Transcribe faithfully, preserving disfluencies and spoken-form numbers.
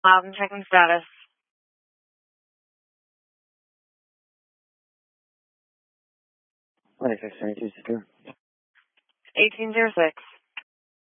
I'm checking status. twenty-six twenty-two, secure. eighteen oh six.